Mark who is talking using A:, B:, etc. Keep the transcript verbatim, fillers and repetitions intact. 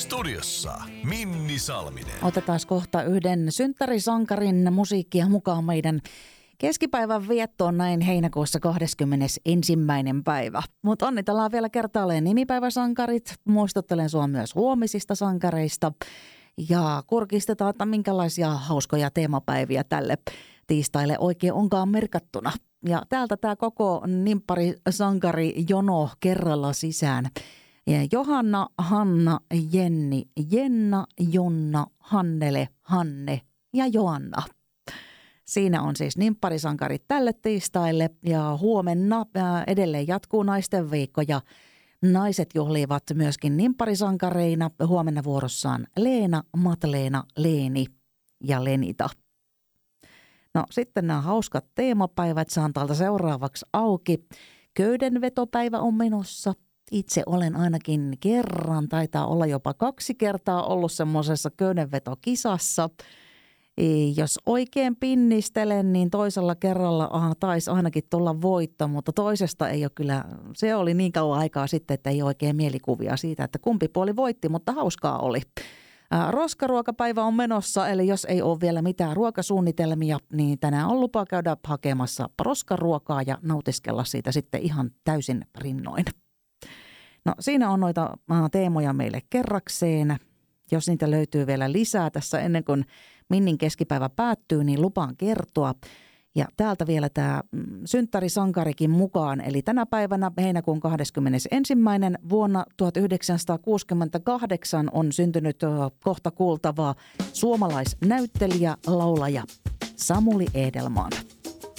A: Studiossa Minni Salminen.
B: Otetaan kohta yhden synttärisankarin musiikkia mukaan meidän keskipäivän viettoon näin heinäkuussa kahdeskymmenesensimmäinen päivä. Mutta onnitellaan vielä kertaalleen nimipäiväsankarit. Muistuttelen sua myös huomisista sankareista. Ja kurkistetaan, että minkälaisia hauskoja teemapäiviä tälle tiistaille oikein onkaan merkattuna. Ja täältä tämä koko nimppari-sankari jono kerralla sisään. Ja Johanna, Hanna, Jenni, Jenna, Jonna, Hannele, Hanne ja Joanna. Siinä on siis nimpparisankarit tälle tiistaille ja huomenna edelleen jatkuu naisten viikko ja naiset juhlivat myöskin nimpparisankareina. Huomenna vuorossaan Leena, Matleena, Leeni ja Lenita. No sitten nämä hauskat teemapäivät saan täältä seuraavaksi auki. Köydenvetopäivä on menossa. Itse olen ainakin kerran, taitaa olla jopa kaksi kertaa ollut semmoisessa köydenvetokisassa. Jos oikein pinnistelen, niin toisella kerralla aha, taisi ainakin tulla voitto, mutta toisesta ei ole kyllä, se oli niin kauan aikaa sitten, että ei ole oikein mielikuvia siitä, että kumpi puoli voitti, mutta hauskaa oli. Roskaruokapäivä on menossa, eli jos ei ole vielä mitään ruokasuunnitelmia, niin tänään on lupa käydä hakemassa roskaruokaa ja nautiskella siitä sitten ihan täysin rinnoin. No siinä on noita teemoja meille kerrakseen. Jos niitä löytyy vielä lisää tässä ennen kuin Minnin keskipäivä päättyy, niin lupaan kertoa. Ja täältä vielä tämä synttärisankarikin mukaan. Eli tänä päivänä heinäkuun kahdeskymmenesensimmäinen vuonna tuhatyhdeksänsataakuusikymmentäkahdeksan on syntynyt kohta kuultava suomalaisnäyttelijä, laulaja Samuli Edelman.